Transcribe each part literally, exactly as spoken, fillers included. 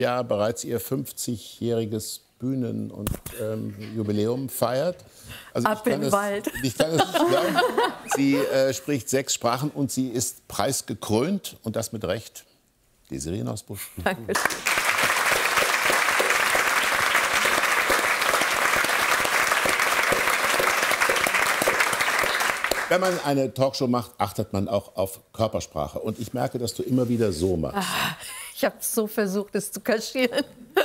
Jahr bereits ihr fünfzigjähriges Bühnen- und ähm, Jubiläum feiert. Also Ab in den Wald. Ich kann es nicht glauben. Sie äh, spricht sechs Sprachen und sie ist preisgekrönt. Und das mit Recht. Desiree Nosbusch. Danke. Wenn man eine Talkshow macht, achtet man auch auf Körpersprache. Und ich merke, dass du immer wieder so machst. Ach, ich habe so versucht, es zu kaschieren.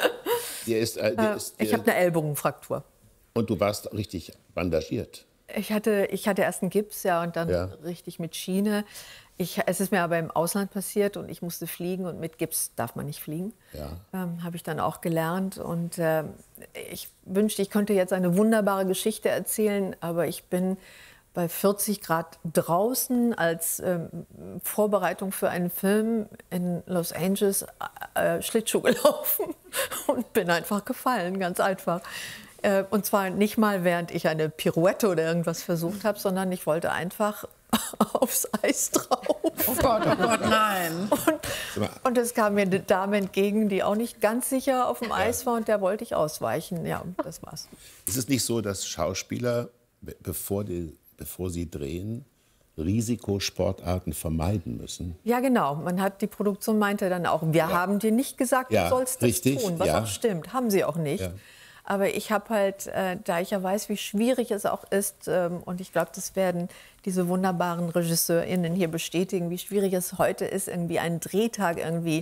Dir ist, äh, dir ist, ich habe eine Ellbogenfraktur. Und du warst richtig bandagiert. Ich hatte, ich hatte erst einen Gips, ja, und dann Ja. richtig mit Schiene. Ich, es ist mir aber im Ausland passiert und ich musste fliegen und mit Gips darf man nicht fliegen. Ja. Ähm, habe ich dann auch gelernt und äh, ich wünschte, ich könnte jetzt eine wunderbare Geschichte erzählen, aber ich bin bei vierzig Grad draußen als ähm, Vorbereitung für einen Film in Los Angeles äh, Schlittschuh gelaufen und bin einfach gefallen, ganz einfach. Äh, und zwar nicht mal, während ich eine Pirouette oder irgendwas versucht habe, sondern ich wollte einfach aufs Eis drauf. Oh Gott, oh Gott, nein. Und, und es kam mir eine Dame entgegen, die auch nicht ganz sicher auf dem Eis war und der wollte ich ausweichen. Ja, das war's. Ist es nicht so, dass Schauspieler, be- bevor, die, bevor sie drehen, Risikosportarten vermeiden müssen? Ja, genau. Man hat, die Produktion meinte dann auch, wir haben dir nicht gesagt, Ja, du sollst das richtig, tun, was ja. auch stimmt. Haben sie auch nicht. Ja. Aber ich habe halt, äh, da ich ja weiß, wie schwierig es auch ist, ähm, und ich glaube, das werden diese wunderbaren RegisseurInnen hier bestätigen, wie schwierig es heute ist, irgendwie einen Drehtag irgendwie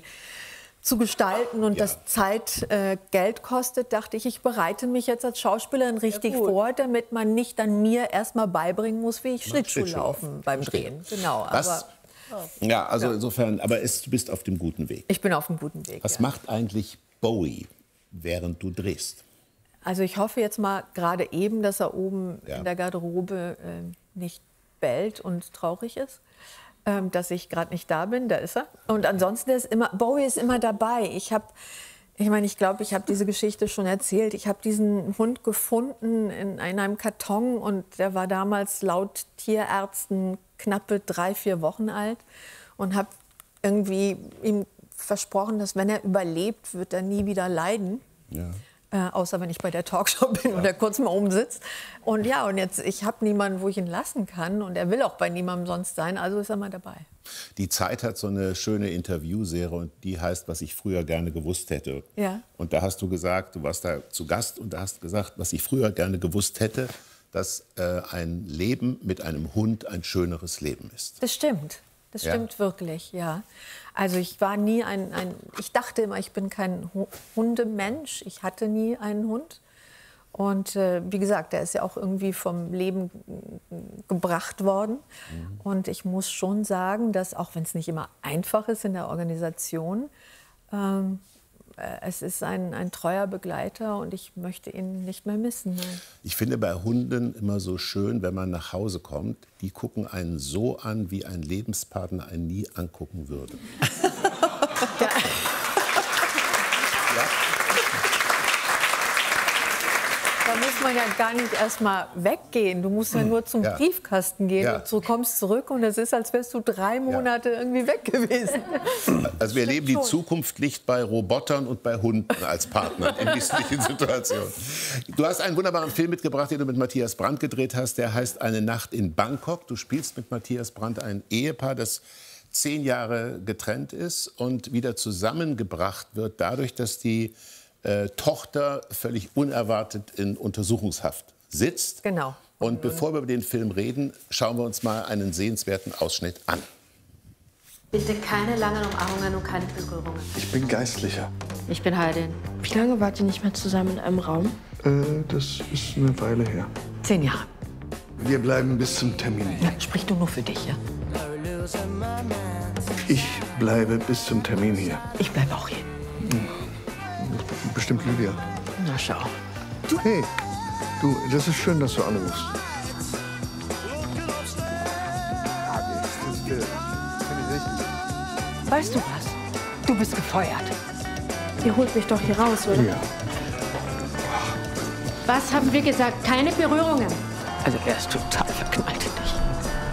zu gestalten und Ja. das Zeit äh, Geld kostet, dachte ich, ich bereite mich jetzt als Schauspielerin richtig gut. vor, damit man nicht dann mir erst mal beibringen muss, wie ich Schlittschuh Schlittschuh laufen laufen. beim Verstehe. Drehen. Genau, Was? aber Ja, also insofern, aber es, du bist auf dem guten Weg. ich bin auf einem guten Weg. Was ja. macht eigentlich Bowie, während du drehst? Also ich hoffe jetzt mal gerade eben, dass er oben Ja. in der Garderobe äh, nicht bellt und traurig ist, ähm, dass ich gerade nicht da bin. Da ist er. Und ansonsten ist immer Bowie ist immer dabei. Ich habe, ich meine, ich glaube, ich habe diese Geschichte schon erzählt. Ich habe diesen Hund gefunden in, in einem Karton und der war damals laut Tierärzten knappe drei, vier Wochen alt und habe irgendwie ihm versprochen, dass wenn er überlebt, wird er nie wieder leiden. Ja. Äh, außer wenn ich bei der Talkshow bin und er kurz mal oben sitzt. Und ja, und jetzt, ich habe niemanden, wo ich ihn lassen kann. Und er will auch bei niemandem sonst sein, also ist er mal dabei. Die Zeit hat so eine schöne Interviewserie und die heißt, was ich früher gerne gewusst hätte. Ja. Und da hast du gesagt, du warst da zu Gast und da hast gesagt, was ich früher gerne gewusst hätte, dass äh, ein Leben mit einem Hund ein schöneres Leben ist. Das stimmt. Das Ja. stimmt wirklich, ja. Also ich war nie ein, ein, ich dachte immer, ich bin kein Hu- Hundemensch. Ich hatte nie einen Hund. Und äh, wie gesagt, der ist ja auch irgendwie vom Leben mm, gebracht worden. Mhm. Und ich muss schon sagen, dass, auch wenn es nicht immer einfach ist in der Organisation, ähm, äh, es ist ein, ein treuer Begleiter und ich möchte ihn nicht mehr missen. Nein. Ich finde bei Hunden immer so schön, wenn man nach Hause kommt, die gucken einen so an, wie ein Lebenspartner einen nie angucken würde. Da muss man ja gar nicht erst mal weggehen. Du musst ja nur zum Ja. Briefkasten gehen Ja. und du kommst zurück und es ist, als wärst du drei Monate irgendwie weg gewesen. Also wir erleben die schon. Zukunft nicht bei Robotern und bei Hunden als Partner in misslichen Situationen. Du hast einen wunderbaren Film mitgebracht, den du mit Matthias Brandt gedreht hast. Der heißt Eine Nacht in Bangkok. Du spielst mit Matthias Brandt ein Ehepaar, das zehn Jahre getrennt ist und wieder zusammengebracht wird dadurch, dass die äh, Tochter völlig unerwartet in Untersuchungshaft sitzt. Genau. Und bevor wir über den Film reden, schauen wir uns mal einen sehenswerten Ausschnitt an. Bitte keine langen Umarmungen und keine Berührungen. Ich bin Geistlicher. Ich bin Heidin. Wie lange wart ihr nicht mehr zusammen in einem Raum? Äh, das ist eine Weile her. Zehn Jahre. Wir bleiben bis zum Termin hier. Ja, sprich du nur für dich, ja? Ich bleibe bis zum Termin hier. Ich bleibe auch hier. Bestimmt Lydia. Na schau. Hey, du, das ist schön, dass du anrufst. Das finde ich richtig. Weißt du was? Du bist gefeuert. Ihr holt mich doch hier raus, oder? Ja. Was haben wir gesagt? Keine Berührungen. Also er ist total